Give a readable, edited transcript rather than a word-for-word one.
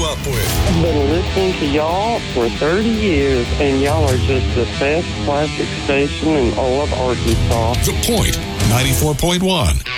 up with. I've been listening to y'all for 30 years, and y'all are just the best classic station in all of Arkansas. The Point, 94.1.